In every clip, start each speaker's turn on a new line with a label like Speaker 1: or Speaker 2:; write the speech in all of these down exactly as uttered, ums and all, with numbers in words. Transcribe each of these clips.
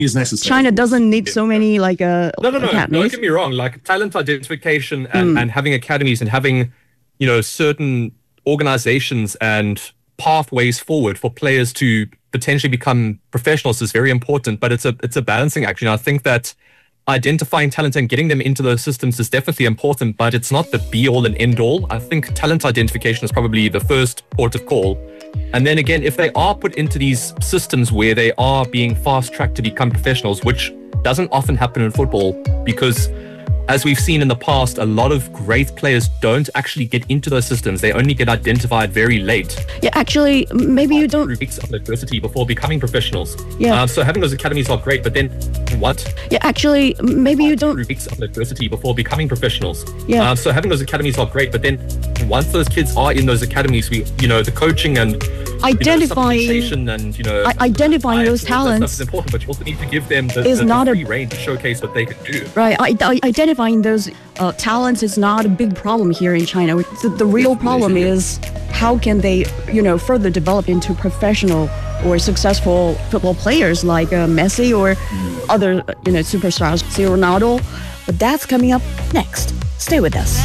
Speaker 1: is necessary.
Speaker 2: China doesn't need so many like uh,
Speaker 3: no, no, no.
Speaker 2: academies.
Speaker 3: Don't get me wrong. Like talent identification and,
Speaker 2: Mm.
Speaker 3: and having academies and having, you know, certain organizations and pathways forward for players to potentially become professionals is very important. But it's a it's a balancing act. You know, I think that identifying talent and getting them into those systems is definitely important, but it's not the be all and end all. I think talent identification is probably the first port of call. And then again, if they are put into these systems where they are being fast tracked to become professionals, which doesn't often happen in football, because as we've seen in the past, a lot of great players don't actually get into those systems. They only get identified very late.
Speaker 2: Yeah, actually, maybe you don't.
Speaker 3: Through weeks of adversity before becoming professionals.
Speaker 2: Yeah.
Speaker 3: Uh, so having those academies are great, but then what?
Speaker 2: Yeah, actually, maybe you don't.
Speaker 3: Through weeks of adversity before becoming professionals.
Speaker 2: Yeah.
Speaker 3: Uh, so having those academies are great, but then once those kids are in those academies, we, you know, the coaching and
Speaker 2: Identifying,
Speaker 3: you know, and you know,
Speaker 2: I- identifying those
Speaker 3: that
Speaker 2: talents
Speaker 3: stuff is important, but you also need to give them the,
Speaker 2: is
Speaker 3: the,
Speaker 2: not
Speaker 3: the
Speaker 2: a-
Speaker 3: free reign to showcase what they can do.
Speaker 2: Right, I, I, identifying those uh, talents is not a big problem here in China. The, the real problem is how can they, you know, further develop into professional or successful football players like uh, Messi or other, you know, superstars, say Ronaldo. But that's coming up next. Stay with us.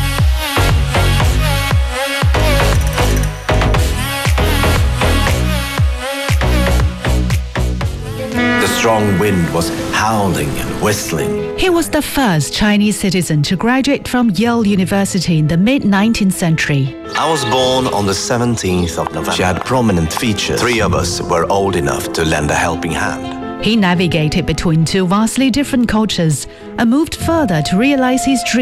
Speaker 4: The strong wind was howling and whistling.
Speaker 5: He was the first Chinese citizen to graduate from Yale University in the mid nineteenth century.
Speaker 4: I was born on the seventeenth of November. She had prominent features. Three of us were old enough to lend a helping hand.
Speaker 5: He navigated between two vastly different cultures and moved further to realize his dream.